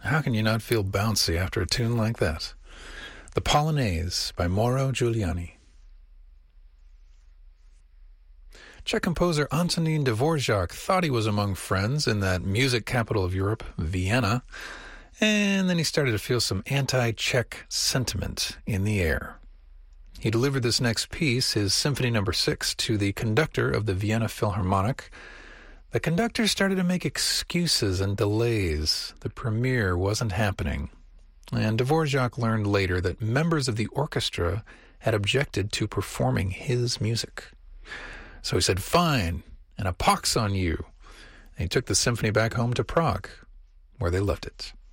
How can you not feel bouncy after a tune like that? The Polonaise by Mauro Giuliani. Czech composer Antonín Dvořák thought he was among friends in that music capital of Europe, Vienna, and then he started to feel some anti-Czech sentiment in the air. He delivered this next piece, his Symphony No. 6, to the conductor of the Vienna Philharmonic. The conductor started to make excuses and delays. The premiere wasn't happening. And Dvořák learned later that members of the orchestra had objected to performing his music. So he said, "Fine, and a pox on you." And he took the symphony back home to Prague, where they left it.